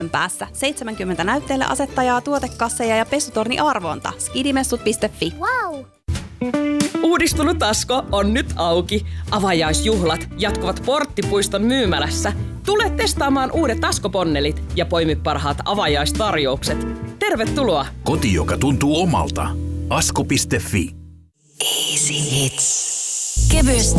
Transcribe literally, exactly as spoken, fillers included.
päässä. seitsemänkymmentä näytteelle asettajaa, tuotekasseja ja pesutorni-arvonta. skidimessut piste fi. Wow! Uudistunut Asko on nyt auki. Avajaisjuhlat jatkuvat Porttipuiston myymälässä. Tule testaamaan uudet Asko-ponnelit ja poimi parhaat avajaistarjoukset. Tervetuloa! Koti, joka tuntuu omalta. asko piste fi. Easy Hits. Kevyesti